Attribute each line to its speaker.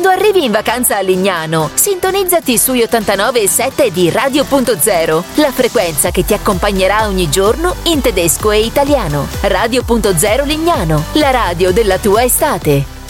Speaker 1: Quando arrivi in vacanza a Lignano, sintonizzati sui 89,7 di Radio.0, la frequenza che ti accompagnerà ogni giorno in tedesco e italiano. Radio.0 Lignano, la radio della tua estate.